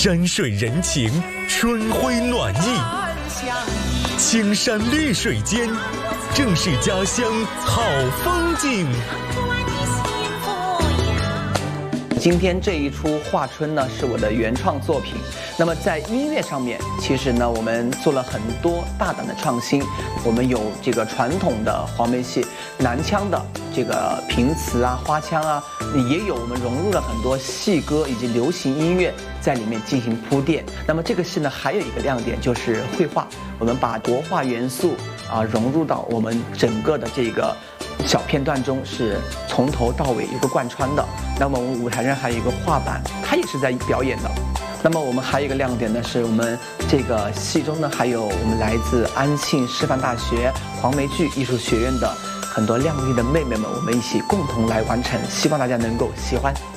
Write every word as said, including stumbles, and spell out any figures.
山水人情，春晖暖意，青山绿水间，正是家乡好风景。 今天这一出《画春》呢，是我的原创作品。那么在音乐上面，其实呢，我们做了很多大胆的创新。我们有这个传统的黄梅戏、南腔的这个平词啊、花腔啊，也有我们融入了很多戏歌以及流行音乐在里面进行铺垫。那么这个戏呢，还有一个亮点就是绘画，我们把国画元素啊融入到我们整个的这个小片段中，是从头到尾一个贯穿的。那么我们舞台上还有一个画板，它也是在表演的。那么我们还有一个亮点呢，是我们这个戏中呢，还有我们来自安庆师范大学黄梅剧艺术学院的很多靓丽的妹妹们，我们一起共同来完成，希望大家能够喜欢。